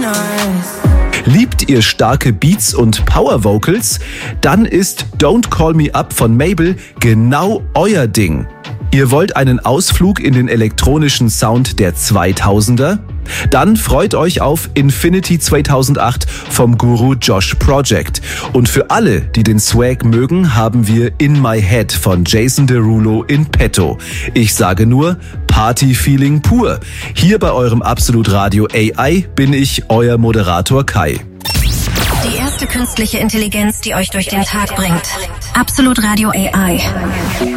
Liebt ihr starke Beats und Power Vocals? Dann ist Don't Call Me Up von Mabel genau euer Ding. Ihr wollt einen Ausflug in den elektronischen Sound der 2000er? Dann freut euch auf Infinity 2008 vom Guru Josh Project. Und für alle, die den Swag mögen, haben wir In My Head von Jason Derulo in petto. Ich sage nur, Party-Feeling pur. Hier bei eurem Absolut Radio AI bin ich, euer Moderator Kai. Die erste künstliche Intelligenz, die euch durch den Tag bringt. Absolut Radio AI.